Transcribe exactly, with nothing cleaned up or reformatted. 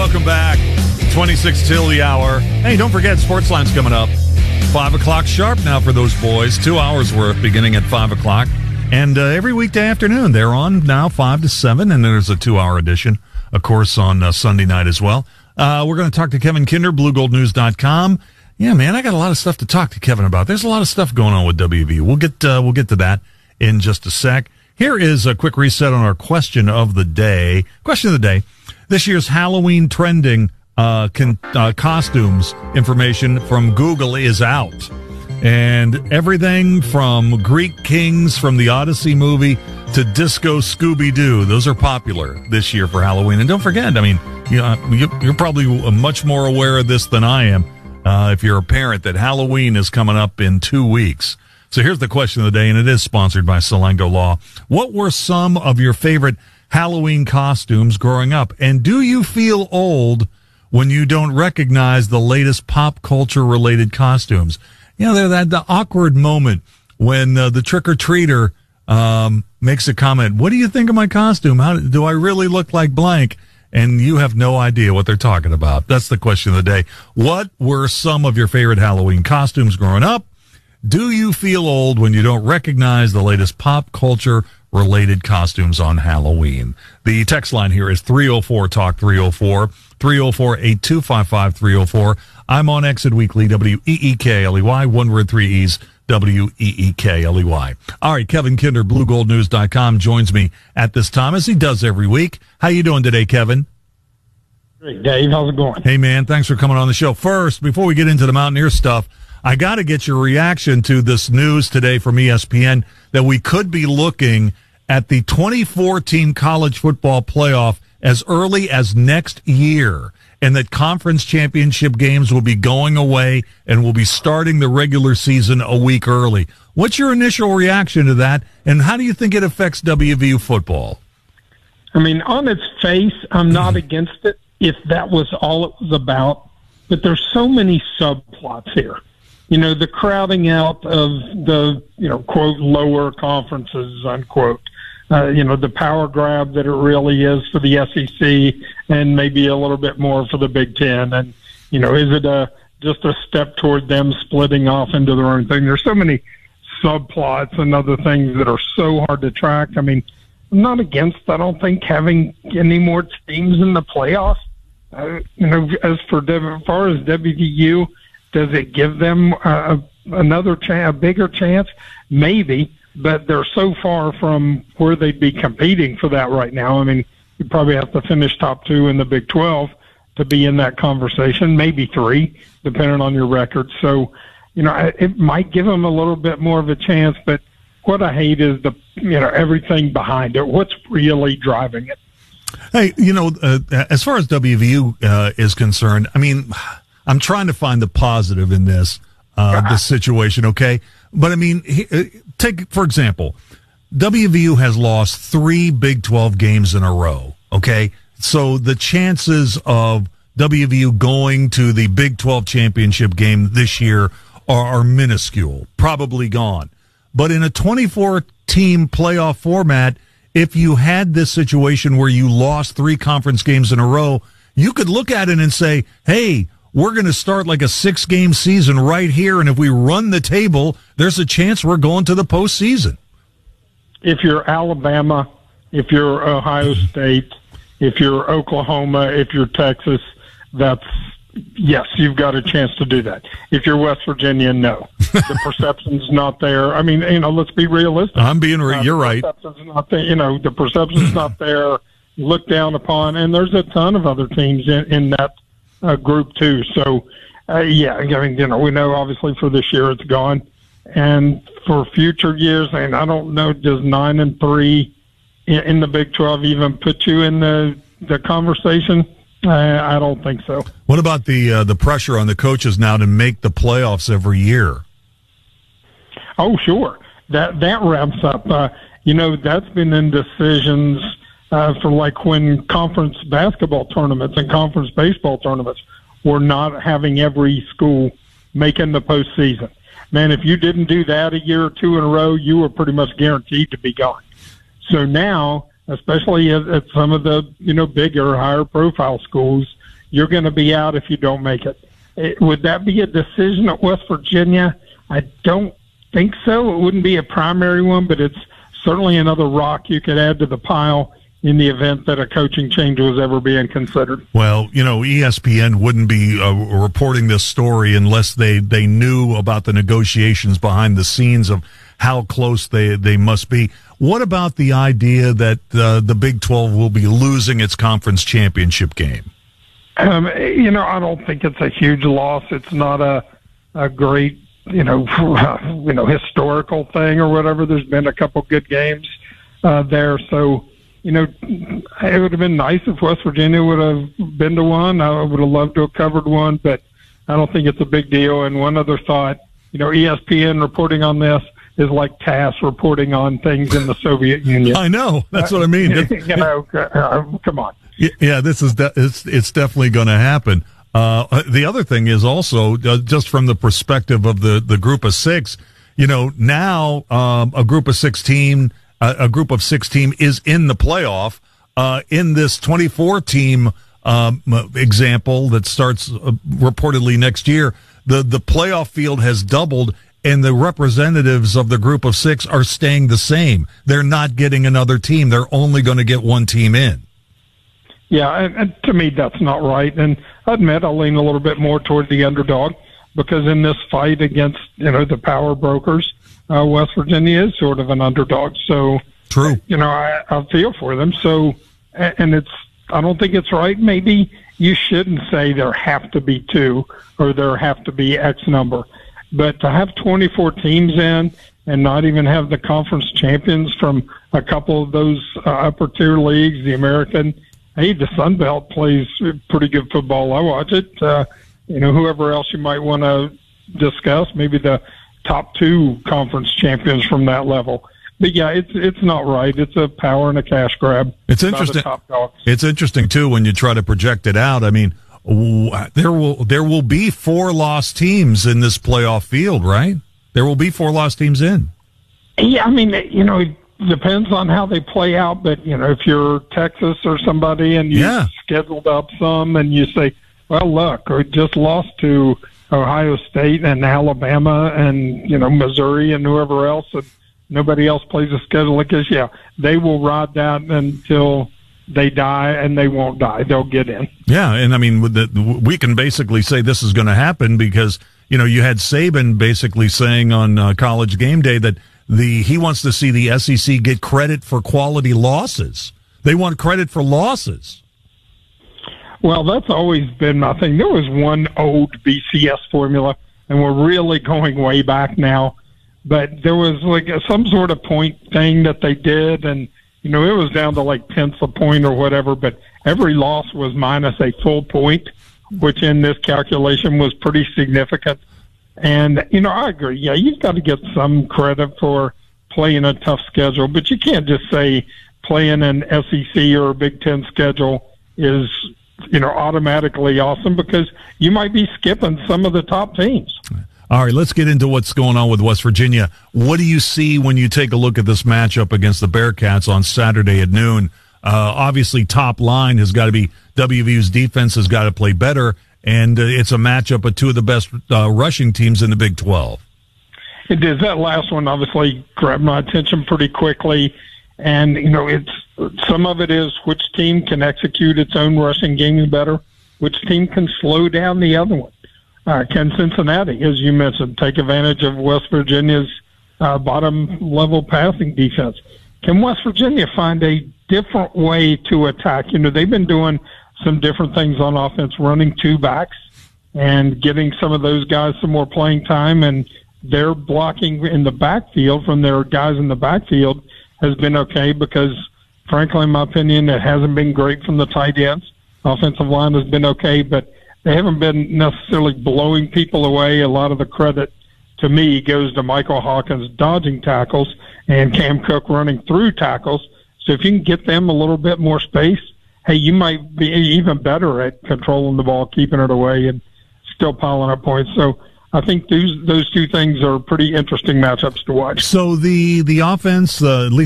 welcome back. twenty-six till the hour. Hey, don't forget, Sportsline's coming up. five o'clock sharp now for those boys. Two hours worth beginning at five o'clock. And uh, every weekday afternoon, they're on now five to seven, and then there's a two-hour edition, of course, on uh, Sunday night as well. Uh, we're going to talk to Kevin Kinder, blue gold news dot com. Yeah, man, I got a lot of stuff to talk to Kevin about. There's a lot of stuff going on with W V U. We'll get uh, we'll get to that in just a sec. Here is a quick reset on our question of the day. Question of the day. This year's Halloween trending uh, con- uh, costumes information from Google is out. And everything from Greek kings from the Odyssey movie to Disco Scooby-Doo, those are popular this year for Halloween. And don't forget, I mean, you know, you're probably much more aware of this than I am uh, if you're a parent, that Halloween is coming up in two weeks. So here's the question of the day, and it is sponsored by Salango Law. What were some of your favorite Halloween costumes growing up? And do you feel old when you don't recognize the latest pop culture related costumes? You know, they're that the awkward moment when uh, the trick-or-treater um, makes a comment, what do you think of my costume? How do I really look like blank? And you have no idea what they're talking about. That's the question of the day. What were some of your favorite Halloween costumes growing up? Do you feel old when you don't recognize the latest pop culture related costumes on Halloween? The text line here is three oh four talk three oh four, three oh four, eight two five five, three oh four. I'm on Exit Weekly, W E E K L E Y, one word, three E's, W E E K L E Y. All right, Kevin Kinder, blue gold news dot com, joins me at this time, as he does every week. How you doing today, Kevin? Great, Dave. How's it going? Hey, man, thanks for coming on the show. First, before we get into the Mountaineer stuff, I got to get your reaction to this news today from E S P N that we could be looking at the twenty fourteen college football playoff as early as next year, and that conference championship games will be going away and will be starting the regular season a week early. What's your initial reaction to that, and how do you think it affects W V U football? I mean, on its face, I'm not against it if that was all it was about, but there's so many subplots here. You know, the crowding out of the, you know, quote, lower conferences, unquote. Uh, you know, the power grab that it really is for the S E C and maybe a little bit more for the Big Ten. And, you know, is it a just a step toward them splitting off into their own thing? There's so many subplots and other things that are so hard to track. I mean, I'm not against, I don't think, having any more teams in the playoffs. Uh, you know, as for as far as W V U, does it give them uh, another chance, a bigger chance? Maybe. But they're so far from where they'd be competing for that right now. I mean, you probably have to finish top two in the Big twelve to be in that conversation, maybe three, depending on your record. So, you know, it might give them a little bit more of a chance, but what I hate is the, you know, everything behind it. What's really driving it? Hey, you know, uh, as far as W V U uh, is concerned, I mean, I'm trying to find the positive in this, uh, this situation, okay? But, I mean, take, for example, W V U has lost three Big twelve games in a row, okay? So the chances of W V U going to the Big twelve championship game this year are, are minuscule, probably gone. But in a twenty-four team playoff format, if you had this situation where you lost three conference games in a row, you could look at it and say, hey, we're going to start like a six-game season right here, and if we run the table, there's a chance we're going to the postseason. If you're Alabama, if you're Ohio State, if you're Oklahoma, if you're Texas, that's, yes, you've got a chance to do that. If you're West Virginia, no. The perception's not there. I mean, you know, let's be realistic. I'm being, re- uh, you're right. The perception's not there. You know, the perception's not there, looked down upon, and there's a ton of other teams in, in that Uh, group too. So, uh, yeah, I mean, you know, we know obviously for this year it's gone, and for future years, and I don't know, does nine and three in, in the Big twelve even put you in the the conversation? Uh, I don't think so. What about the uh, the pressure on the coaches now to make the playoffs every year? Oh, sure, that that wraps up. Uh, you know, that's been in decisions. Uh, for like when conference basketball tournaments and conference baseball tournaments were not having every school making the postseason. Man, if you didn't do that a year or two in a row, you were pretty much guaranteed to be gone. So now, especially at, at some of the, you know, bigger, higher profile schools, you're going to be out if you don't make it. it. Would that be a decision at West Virginia? I don't think so. It wouldn't be a primary one, but it's certainly another rock you could add to the pile in the event that a coaching change was ever being considered. Well, you know, E S P N wouldn't be uh, reporting this story unless they, they knew about the negotiations behind the scenes of how close they, they must be. What about the idea that uh, the Big twelve will be losing its conference championship game? Um, you know, I don't think it's a huge loss. It's not a, a great, you know, you know, historical thing or whatever. There's been a couple good games uh, there, so. You know, it would have been nice if West Virginia would have been to one. I would have loved to have covered one, but I don't think it's a big deal. And one other thought, you know, E S P N reporting on this is like T A S S reporting on things in the Soviet Union. I know. That's what I mean. you know, uh, come on. Yeah, this is de- it's, it's definitely going to happen. Uh, the other thing is also, uh, just from the perspective of the, the group of six, you know, now um, a group of six team Uh, a group of six team is in the playoff. Uh, in this twenty-four team um, example that starts uh, reportedly next year, the, the playoff field has doubled, and the representatives of the group of six are staying the same. They're not getting another team. They're only going to get one team in. Yeah, and, and to me, that's not right. And I admit I lean a little bit more toward the underdog because in this fight against, you know, the power brokers, Uh, West Virginia is sort of an underdog, so true. You know, I, I feel for them. So, and it's I don't think it's right. Maybe you shouldn't say there have to be two or there have to be X number, but to have twenty-four teams in and not even have the conference champions from a couple of those uh, upper tier leagues, the American. Hey, the Sun Belt plays pretty good football. I watch it. Uh, you know, whoever else you might want to discuss, maybe the top two conference champions from that level. But yeah, it's it's not right. It's a power and a cash grab. It's interesting. It's interesting too when you try to project it out. I mean, there will there will be four lost teams in this playoff field, right? There will be four lost teams in. Yeah, I mean, you know, it depends on how they play out. But you know, if you're Texas or somebody and you yeah. scheduled up some, and you say, "Well, look, we just lost to Ohio State and Alabama and, you know, Missouri and whoever else, and nobody else plays a schedule like this," yeah, they will ride that until they die, and they won't die. They'll get in. Yeah, and I mean, the, we can basically say this is going to happen because, you know, you had Saban basically saying on uh, College Game Day that the he wants to see the S E C get credit for quality losses. They want credit for losses. Well, that's always been my thing. There was one old B C S formula, and we're really going way back now. But there was like some sort of point thing that they did, and, you know, it was down to like tenths a point or whatever, but every loss was minus a full point, which in this calculation was pretty significant. And, you know, I agree. Yeah, you've got to get some credit for playing a tough schedule, but you can't just say playing an S E C or a Big Ten schedule is, you know, automatically awesome because you might be skipping some of the top teams. All right, let's get into what's going on with West Virginia. What do you see when you take a look at this matchup against the Bearcats on Saturday at noon? Uh, obviously, top line has got to be W V U's defense has got to play better, and uh, it's a matchup of two of the best uh, rushing teams in the Big twelve. It is. That last one obviously grabbed my attention pretty quickly. And, you know, it's some of it is which team can execute its own rushing game better, which team can slow down the other one. Uh, can Cincinnati, as you mentioned, take advantage of West Virginia's uh, bottom-level passing defense? Can West Virginia find a different way to attack? You know, they've been doing some different things on offense, running two backs and getting some of those guys some more playing time, and their blocking in the backfield from their guys in the backfield has been okay because, frankly, in my opinion, it hasn't been great from the tight ends. Offensive line has been okay, but they haven't been necessarily blowing people away. A lot of the credit, to me, goes to Michael Hawkins dodging tackles and Cam Cook running through tackles. So if you can get them a little bit more space, hey, you might be even better at controlling the ball, keeping it away, and still piling up points. So I think those those two things are pretty interesting matchups to watch. So the the offense, uh, at least